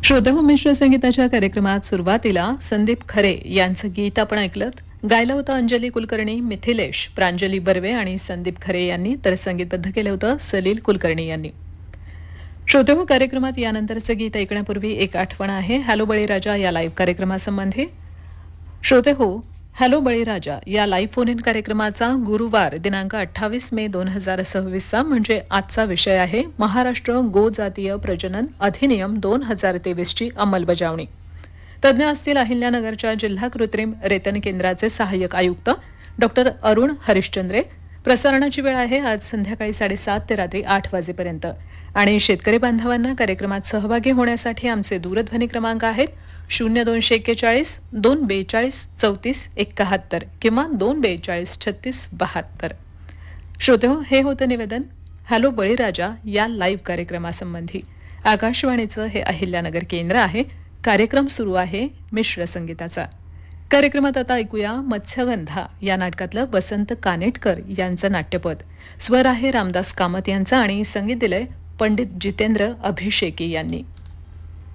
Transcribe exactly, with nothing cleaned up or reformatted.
श्रोते मिश्र संगीताच्या कार्यक्रमात सुरुवातीला संदीप खरे यांचं गीत आपण ऐकलं. गायलं होतं अंजली कुलकर्णी, मिथिलेश, प्रांजली बर्वे आणि संदीप खरे यांनी, तर संगीतबद्ध केलं होतं सलील कुलकर्णी यांनी. श्रोते हो, कार्यक्रमात यानंतरचं गीत ऐकण्यापूर्वी एक आठवण आहे हॅलो बळीराजा या लाईव्ह कार्यक्रमासंबंधी. श्रोते हो, हॅलो बळीराजा या लाईव्ह फोन इन कार्यक्रमाचा गुरुवार दिनांक अठ्ठावीस मे दोन हजार सव्वीसचा म्हणजे आजचा विषय आहे महाराष्ट्र गो जातीय प्रजनन अधिनियम दोन हजार तेवीसची अंमलबजावणी. तज्ज्ञ असतील अहिल्यानगरच्या जिल्हा कृत्रिम रेतन केंद्राचे सहाय्यक आयुक्त डॉक्टर अरुण हरिश्चंद्रे. प्रसारणाची वेळ आहे आज संध्याकाळी साडेसात ते रात्री आठ वाजेपर्यंत. आणि शेतकरी बांधवांना कार्यक्रमात सहभागी होण्यासाठी आमचे दूरध्वनी क्रमांक आहेत शून्य दोनशे एक्केचाळीस दोन बेचाळीस चौतीस एकाहत्तर किंवा दोन बेचाळीस छत्तीस बहात्तर. श्रोते हो, हे होतं निवेदन हॅलो बळीराजा या लाईव्ह कार्यक्रमासंबंधी. आकाशवाणीचं हे अहिल्यानगर केंद्र आहे. कार्यक्रम सुरू आहे मिश्र संगीताचा. कार्यक्रमात आता ऐकूया मत्स्यगंधा या नाटकातलं वसंत कानेटकर यांचं नाट्यपद. स्वर आहे रामदास कामत यांचा आणि संगीत दिलंय पंडित जितेंद्र अभिषेकी यांनी.